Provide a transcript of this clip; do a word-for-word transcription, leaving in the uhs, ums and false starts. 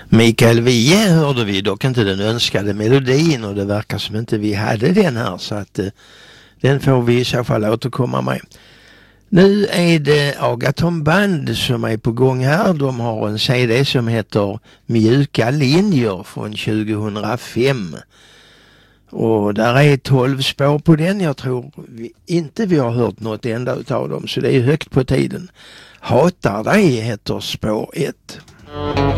Mikael Wiehe hörde vi, dock inte den önskade melodin, och det verkar som inte vi hade den här, så att eh, den får vi i så fall återkomma med. Nu är det Agaton Band som är på gång här. De har en C D som heter Mjuka linjer från tjugohundrafem. Och där är tolv spår på den. Jag tror vi, inte vi har hört något enda utav dem, så det är högt på tiden. Hatar dig heter spår ett.